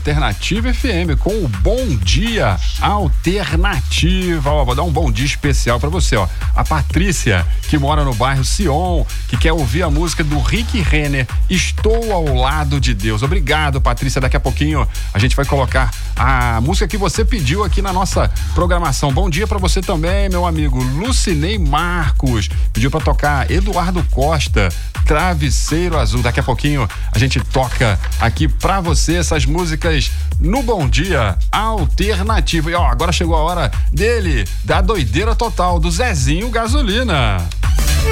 Alternativa FM com o Bom Dia Alternativa. Ó, vou dar um bom dia especial pra você, ó. A Patrícia, que mora no bairro Sion, que quer ouvir a música do Rick Renner, Estou ao Lado de Deus. Obrigado, Patrícia. Daqui a pouquinho a gente vai colocar a música que você pediu aqui na nossa programação. Bom dia pra você também, meu amigo Lucinei Marcos. Pediu pra tocar Eduardo Costa, Travesseiro Azul. Daqui a pouquinho a gente toca aqui pra você essas músicas no Bom Dia Alternativo. E ó, agora chegou a hora dele, da doideira total, do Zezinho Gasolina.